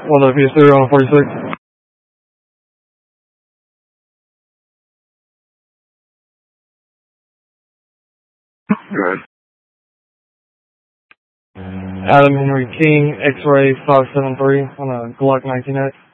One of PS3 on 46. Good. Adam Henry King, X-Ray 573 on a Glock 19X.